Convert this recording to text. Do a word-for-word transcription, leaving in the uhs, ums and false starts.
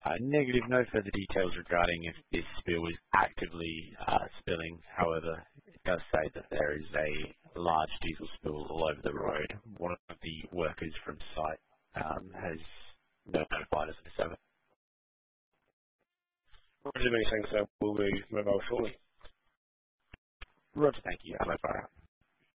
Uh, negative, no further details regarding if this spill is actively uh, spilling. However, it does say that there is a large diesel spill all over the road. One of the workers from site um, has notified us of this over. Roger, many thanks, sir. We'll be mobile shortly. Roger, thank you. Hello, fire.